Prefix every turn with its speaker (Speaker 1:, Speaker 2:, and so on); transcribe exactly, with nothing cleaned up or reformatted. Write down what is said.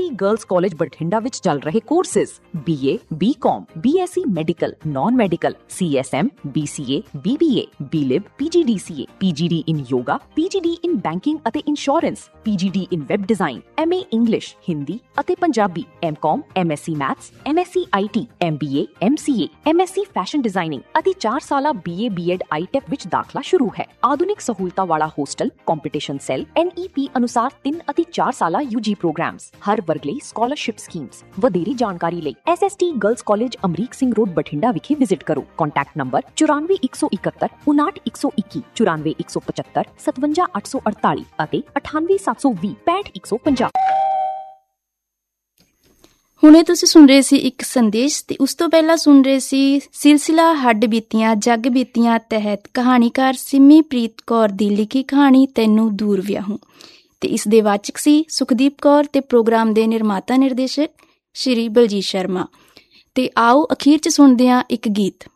Speaker 1: T girls college Bathinda ਵਿੱਚ ਚੱਲ ਰਹੇ ਕੋਰਸਿਸ ਬੀ ਏ, ਬੀ ਕਾਮ, B S C medical, non medical, C S M, B C A, B B A, B ਲਿਬ, ਪੀ ਜੀ D C ਏ, ਪੀ ਜੀ D in yoga, ਪੀ ਜੀ D in banking ਅਤੇ insurance, ਪੀ ਜੀ D in web design, M A English, Hindi ਅਤੇ Punjabi, M ਕਾਮ, M S C maths, M S C I T, M B A, M C A, M S C fashion designing ਅਤੇ ਚਾਰ ਸਾਲਾ B A B Ed I tech ਵਿੱਚ ਦਾਖਲਾ ਸ਼ੁਰੂ ਹੈ। ਆਧੁਨਿਕ ਸਹੂਲਤਾਂ ਵਾਲਾ ਹੋਸਟਲ, ਕੰਪੀਟੀਸ਼ਨ ਸੈੱਲ, ਐਨ ਈ ਪੀ ਅਨੁਸਾਰ ਤਿੰਨ ਅਤੇ ਚਾਰ ਸਾਲਾ ਯੂ ਜੀ ਪ੍ਰੋਗਰਾਮਸ, ਹਰ ਵਰਗ ਲਈ ਸਕਾਲਰਸ਼ਿਪ ਸਕੀਮਸ। ਵਧੇਰੀ ਜਾਣਕਾਰੀ ਲਈ S S T girls college Amrik Singh road Bathinda ਵਿਖੇ ਵਿਜ਼ਿਟ ਕਰੋ। ਕੰਟੈਕਟ ਨੰਬਰ ਚੁਰਾਨਵੇਂ ਇੱਕ ਸੌ ਇਕਹੱਤਰ ਉਨਾਹਠ ਇੱਕ ਸੌ ਇੱਕੀ, ਚੁਰਾਨਵੇਂ ਇੱਕ ਸੌ ਪਚੱਤਰ ਸਤਵੰਜਾ ਅੱਠ ਸੌ ਅੜਤਾਲੀ ਅਤੇ ਅਠਾਨਵੇਂ ਸੱਤ ਸੌ ਵੀਹ ਪੈਂਹਠ ਇੱਕ ਸੌ ਪੰਜਾਹ।
Speaker 2: ਹੁਣੇ ਤੁਸੀਂ ਸੁਣ ਰਹੇ ਸੀ ਇੱਕ ਸੰਦੇਸ਼ ਤੇ ਉਸ ਤੋਂ ਪਹਿਲਾਂ ਸੁਣ ਰਹੇ ਸੀ ਸਿਲਸਿਲਾ ਹੱਡ ਬੀਤੀਆਂ ਜੱਗ ਬੀਤੀਆਂ ਤਹਿਤ ਕਹਾਣੀਕਾਰ ਸਿੰਮੀ ਪ੍ਰੀਤ ਕੌਰ ਦੀ ਲਿਖੀ ਕਹਾਣੀ ਤੈਨੂੰ ਦੂਰ ਵਿਆਹੂੰ ਤੇ ਇਸ ਦੇ ਵਾਚਕ ਸੀ ਸੁਖਦੀਪ ਕੌਰ ਤੇ ਪ੍ਰੋਗਰਾਮ ਦੇ ਨਿਰਮਾਤਾ ਨਿਰਦੇਸ਼ਕ ਸ਼੍ਰੀ ਬਲਜੀਤ ਸ਼ਰਮਾ। ਤੇ ਆਓ ਅਖੀਰ 'ਚ ਸੁਣਦੇ ਹਾਂ ਇੱਕ ਗੀਤ।